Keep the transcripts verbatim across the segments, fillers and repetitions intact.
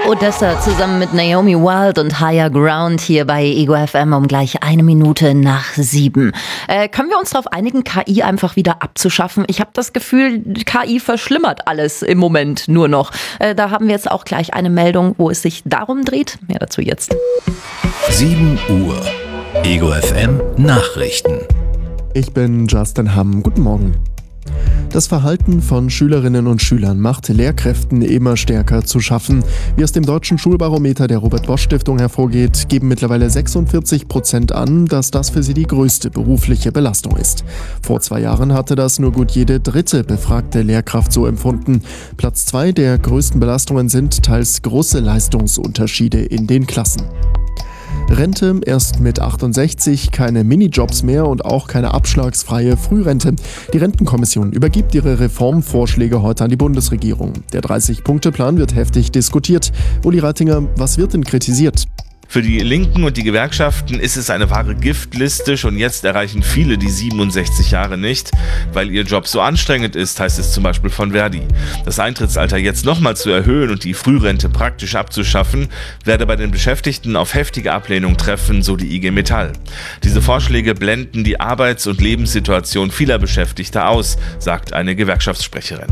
Odessa zusammen mit Naomi Wild und Higher Ground hier bei Ego F M um gleich eine Minute nach sieben. Äh, können wir uns darauf einigen, K I einfach wieder abzuschaffen? Ich habe das Gefühl, K I verschlimmert alles im Moment nur noch. Äh, da haben wir jetzt auch gleich eine Meldung, wo es sich darum dreht. Mehr dazu jetzt. sieben Uhr. Ego F M Nachrichten. Ich bin Justin Hamm. Guten Morgen. Das Verhalten von Schülerinnen und Schülern macht Lehrkräften immer stärker zu schaffen. Wie aus dem Deutschen Schulbarometer der Robert-Bosch-Stiftung hervorgeht, geben mittlerweile sechsundvierzig Prozent an, dass das für sie die größte berufliche Belastung ist. Vor zwei Jahren hatte das nur gut jede dritte befragte Lehrkraft so empfunden. Platz zwei der größten Belastungen sind teils große Leistungsunterschiede in den Klassen. Rente erst mit achtundsechzig, keine Minijobs mehr und auch keine abschlagsfreie Frührente. Die Rentenkommission übergibt ihre Reformvorschläge heute an die Bundesregierung. Der dreißig-Punkte-Plan wird heftig diskutiert. Uli Reitinger, was wird denn kritisiert? Für die Linken und die Gewerkschaften ist es eine wahre Giftliste. Schon jetzt erreichen viele die siebenundsechzig Jahre nicht, weil ihr Job so anstrengend ist, heißt es zum Beispiel von Verdi. Das Eintrittsalter jetzt nochmal zu erhöhen und die Frührente praktisch abzuschaffen, werde bei den Beschäftigten auf heftige Ablehnung treffen, so die I G Metall. Diese Vorschläge blenden die Arbeits- und Lebenssituation vieler Beschäftigter aus, sagt eine Gewerkschaftssprecherin.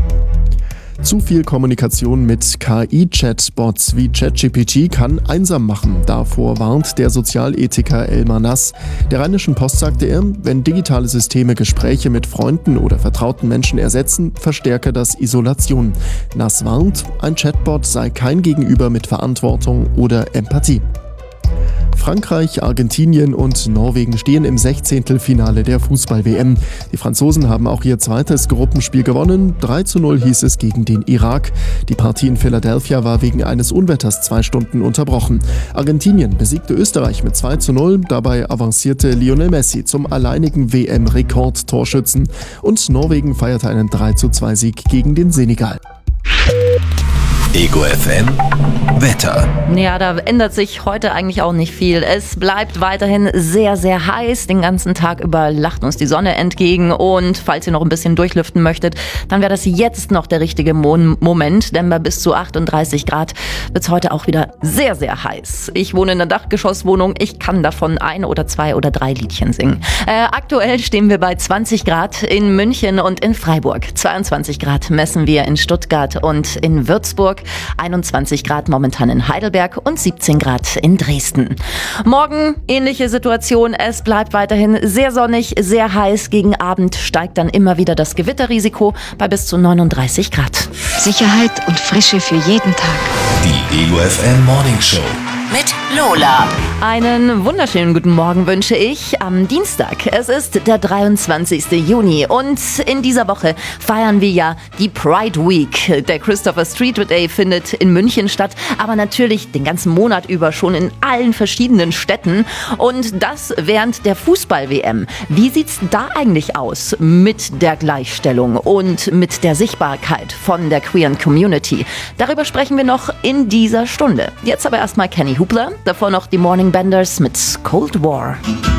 Zu viel Kommunikation mit K I-Chatbots wie ChatGPT kann einsam machen. Davor warnt der Sozialethiker Elmar Nass. Der Rheinischen Post sagte er, wenn digitale Systeme Gespräche mit Freunden oder vertrauten Menschen ersetzen, verstärke das Isolation. Nass warnt, ein Chatbot sei kein Gegenüber mit Verantwortung oder Empathie. Frankreich, Argentinien und Norwegen stehen im Sechzehntelfinale der Fußball-W M. Die Franzosen haben auch ihr zweites Gruppenspiel gewonnen. drei zu null hieß es gegen den Irak. Die Partie in Philadelphia war wegen eines Unwetters zwei Stunden unterbrochen. Argentinien besiegte Österreich mit zwei zu null. Dabei avancierte Lionel Messi zum alleinigen W M-Rekordtorschützen. Und Norwegen feierte einen drei zu zwei Sieg gegen den Senegal. Ego F M Wetter. Ja, da ändert sich heute eigentlich auch nicht viel. Es bleibt weiterhin sehr, sehr heiß. Den ganzen Tag über lacht uns die Sonne entgegen. Und falls ihr noch ein bisschen durchlüften möchtet, dann wäre das jetzt noch der richtige Mo- Moment. Denn bei bis zu achtunddreißig Grad wird es heute auch wieder sehr, sehr heiß. Ich wohne in einer Dachgeschosswohnung. Ich kann davon ein oder zwei oder drei Liedchen singen. Äh, aktuell stehen wir bei zwanzig Grad in München und in Freiburg. zweiundzwanzig Grad messen wir in Stuttgart und in Würzburg. einundzwanzig Grad momentan in Heidelberg und siebzehn Grad in Dresden. Morgen ähnliche Situation. Es bleibt weiterhin sehr sonnig, sehr heiß. Gegen Abend steigt dann immer wieder das Gewitterrisiko bei bis zu neununddreißig Grad. Sicherheit und Frische für jeden Tag. Die Ego F M Morning Show. Mit Lola. Einen wunderschönen guten Morgen wünsche ich am Dienstag. Es ist der dreiundzwanzigsten Juni und in dieser Woche feiern wir ja die Pride Week. Der Christopher Street Day findet in München statt, aber natürlich den ganzen Monat über schon in allen verschiedenen Städten und das während der Fußball-W M. Wie sieht's da eigentlich aus mit der Gleichstellung und mit der Sichtbarkeit von der queeren Community? Darüber sprechen wir noch in dieser Stunde. Jetzt aber erstmal Kenny Hoopla, davor noch die Morning Benders mit Cold War.